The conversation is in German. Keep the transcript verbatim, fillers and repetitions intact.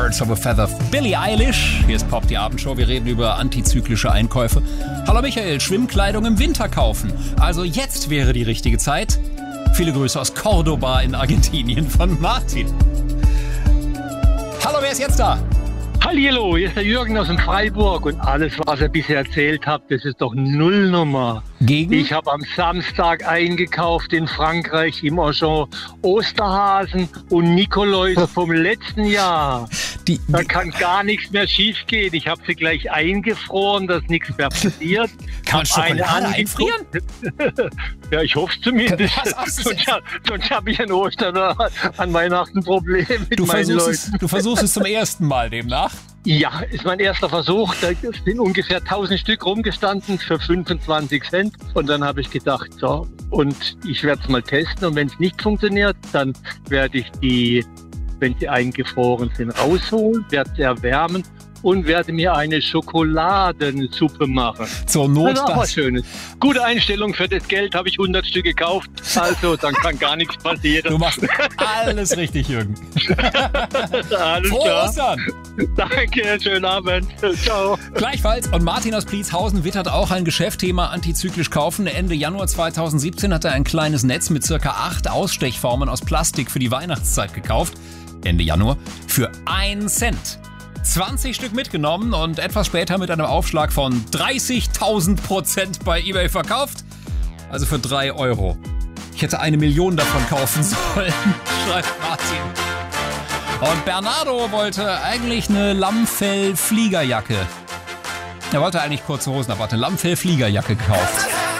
Birds of a Feather. Billie Eilish. Hier ist Pop, die Abendshow. Wir reden über antizyklische Einkäufe. Hallo Michael, Schwimmkleidung im Winter kaufen. Also jetzt wäre die richtige Zeit. Viele Grüße aus Cordoba in Argentinien von Martin. Hallo, wer ist jetzt da? Hallihallo, hier ist der Jürgen aus dem Freiburg und alles, was ihr bisher erzählt habt, das ist doch Nullnummer. Gegen? Ich habe am Samstag eingekauft in Frankreich im Auchan Osterhasen und Nikoläuse vom letzten Jahr. Die, da die, kann gar nichts mehr schief gehen. Ich habe sie gleich eingefroren, dass nichts mehr passiert. Kann man Schokolade einfrieren? Ja, ich hoffe es zumindest. Was, sonst sonst habe ich an Ostern oder an Weihnachten Probleme mit du meinen Leuten. Es, du versuchst es zum ersten Mal demnach? Ja, ist mein erster Versuch. Da sind ungefähr tausend Stück rumgestanden für fünfundzwanzig Cent. Und dann habe ich gedacht, so, und ich werde es mal testen. Und wenn es nicht funktioniert, dann werde ich die, wenn sie eingefroren sind, rausholen, werde sie erwärmen und werde mir eine Schokoladensuppe machen. Zur Not das ist auch das. was Schönes. Gute Einstellung für das Geld, habe ich hundert Stück gekauft. Also, dann kann gar nichts passieren. Du machst alles richtig, Jürgen. Alles Frohe klar. Ostern! Danke, schönen Abend. Ciao. Gleichfalls. Und Martin aus Pliezhausen wittert auch ein Geschäftsthema antizyklisch kaufen. Ende Januar zweitausendsiebzehn hat er ein kleines Netz mit circa acht Ausstechformen aus Plastik für die Weihnachtszeit gekauft. Ende Januar für ein Cent. zwanzig Stück mitgenommen und etwas später mit einem Aufschlag von dreißigtausend Prozent bei eBay verkauft. Also für drei Euro. Ich hätte eine Million davon kaufen sollen, schreibt Martin. Und Bernardo wollte eigentlich eine Lammfell-Fliegerjacke. Er wollte eigentlich kurze Hosen, aber hat eine Lammfell-Fliegerjacke gekauft.